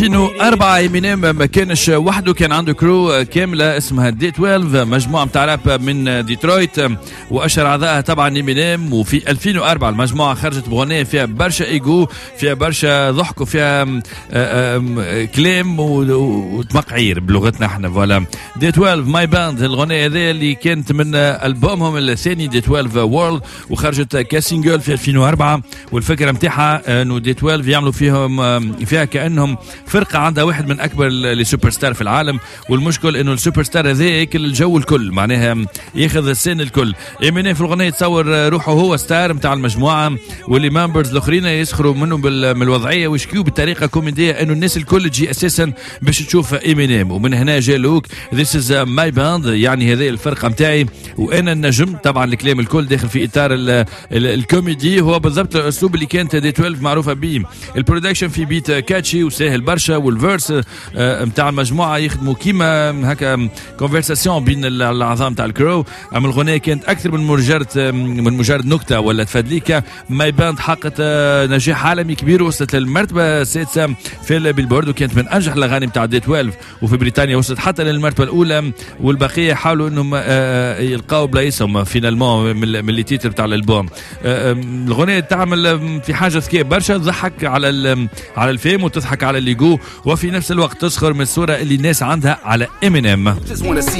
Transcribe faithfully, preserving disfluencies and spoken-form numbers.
ألفين وأربعة إمينيم ما كانش وحده، كان عنده كرو كاملة اسمها دي اثناشر، مجموعة متاع راب من ديترويت وأشهر أعضائها طبعا إمينيم. وفي ألفين وأربعة المجموعة خرجت بغنية فيها برشا إيجو، فيها برشا ضحك وفيها كلام وتمقعير بلغتنا احنا. فوالا دي اثناشر ماي باند، الغنية هذه اللي كانت من ألبومهم الثاني دي اثناشر وورلد، وخرجت كاسينجل في ألفين وأربعة. والفكرة متاعها انه دي اثناشر يعملوا فيهم فيها كأنهم فرقة عندها واحد من أكبر السوبر ستار في العالم، والمشكل إنه السوبر ستار هذا ياكل الجو الكل، معناها ياخذ السن الكل. إمينيم في الغنية تصور روحه هو ستار متاع المجموعة، واللي ممبرز الآخرين يسخروا منه من الوضعية ويشكيوا بطريقة كوميدية إنه الناس الكل تجي أساسا باش تشوف إمينيم. ومن هنا جاء لوك This is my band، يعني هذه الفرقة متاعي وأنا النجم. طبعا الكلام الكل داخل في إطار ال ال الكوميدي، هو بالضبط الأسلوب اللي كانت دي اثناشر معروفة به. البرودكشن في بيت كاتشي وسهل برشا، والفيرس متاع المجموعه يخدموا كيما هكا كونفرساسيون بين الاعضاء متاع الكرو. اما الغنيه كانت اكثر من مجرد من مجرد نكته ولا تفادليكا. ماي باند حققت نجاح عالمي كبير، وصلت للمرتبه السادسه في البيلبورد، وكانت من انجح الاغاني متاع دي اثناشر. وفي بريطانيا وصلت حتى للمرتبه الاولى، والبقيه حاولوا انهم يلقاو بلايصهم فينالمون من اللي تيتر بتاع الالبوم. الغنيه تعمل في حاجه ذكيه برشا، تضحك على على الفيلم وتضحك على الليجو، وفي نفس الوقت تسخر من الصورة اللي الناس عندها على إمينيم.